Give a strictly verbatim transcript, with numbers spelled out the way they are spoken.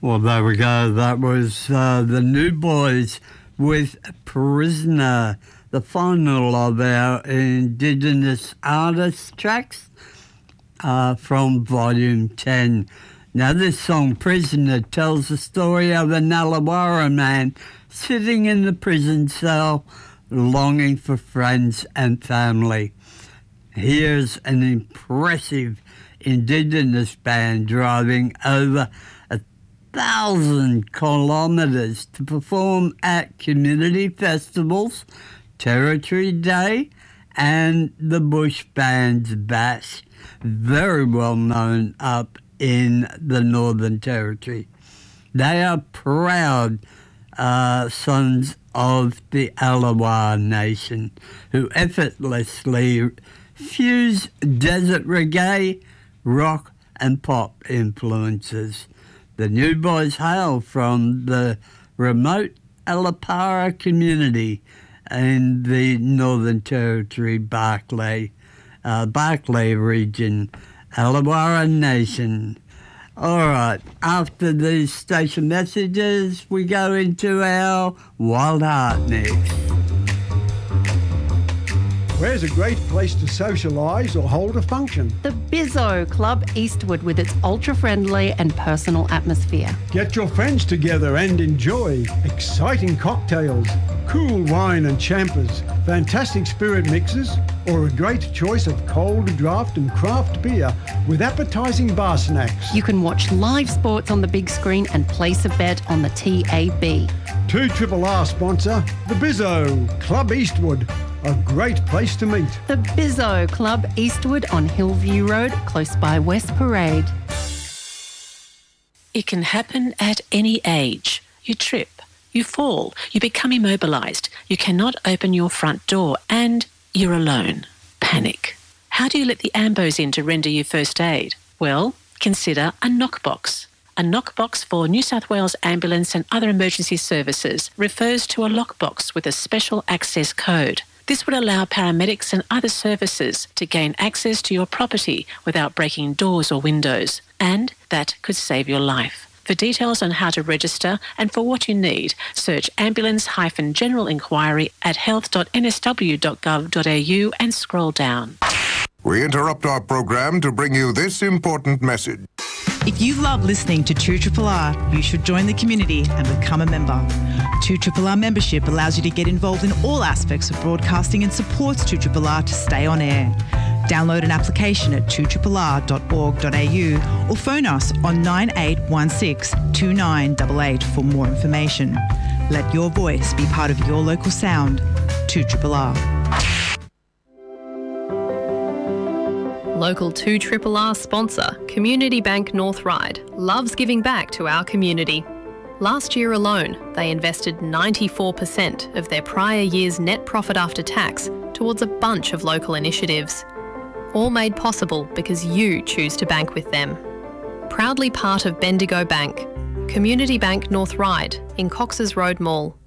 Well, there we go. That was uh, the New Boys with Prisoner, the final of our Indigenous artist tracks uh, from Volume ten. Now, this song, Prisoner, tells the story of an Illawarra man sitting in the prison cell, longing for friends and family. Here's an impressive Indigenous band driving over a thousand kilometres to perform at community festivals, Territory Day, and the Bush Band's Bash, very well known up in the Northern Territory. They are proud uh, sons of the Illawarra Nation who effortlessly fuse desert reggae, rock and pop influences. The New Boys hail from the remote Illawarra community in the Northern Territory, Barclay, uh, Barclay region, Illawarra Nation. All right, after these station messages, we go into our Wild Heart next. Where's a great place to socialise or hold a function? The Bizzo Club Eastwood with its ultra-friendly and personal atmosphere. Get your friends together and enjoy exciting cocktails, cool wine and champers, fantastic spirit mixes, or a great choice of cold draft and craft beer with appetising bar snacks. You can watch live sports on the big screen and place a bet on the T A B. two R R sponsor, the Bizzo Club Eastwood. A great place to meet. The Bizzo Club Eastwood on Hillview Road, close by West Parade. It can happen at any age. You trip, you fall, you become immobilised, you cannot open your front door, and you're alone. Panic. How do you let the ambos in to render you first aid? Well, consider a knockbox. A knockbox for New South Wales Ambulance and other emergency services refers to a lockbox with a special access code. This would allow paramedics and other services to gain access to your property without breaking doors or windows, and that could save your life. For details on how to register and for what you need, search ambulance-general inquiry at health dot n s w dot gov dot a u and scroll down. We interrupt our program to bring you this important message. If you love listening to two R R R, you should join the community and become a member. two R R R membership allows you to get involved in all aspects of broadcasting and supports two R R R to stay on air. Download an application at two R R R dot org dot a u or phone us on nine eight one six, two nine eight eight for more information. Let your voice be part of your local sound. two R R R. Local two R R R sponsor, Community Bank North Ryde, loves giving back to our community. Last year alone, they invested ninety-four percent of their prior year's net profit after tax towards a bunch of local initiatives. All made possible because you choose to bank with them. Proudly part of Bendigo Bank, Community Bank North Ryde in Cox's Road Mall.